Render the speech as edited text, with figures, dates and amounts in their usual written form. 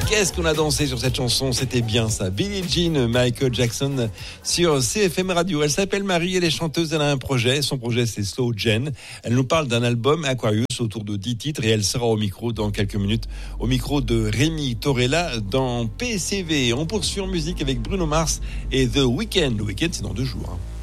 Qu'est-ce qu'on a dansé sur cette chanson, c'était bien ça. Billie Jean, Michael Jackson sur CFM Radio. Elle s'appelle Marie, elle est chanteuse, elle a un projet. Son projet c'est Slow Gen. Elle nous parle d'un album Aquarius autour de 10 titres et elle sera au micro dans quelques minutes. Au micro de Rémi Torella dans PCV. On poursuit en musique avec Bruno Mars et The Weeknd. Le Weeknd c'est dans 2 jours.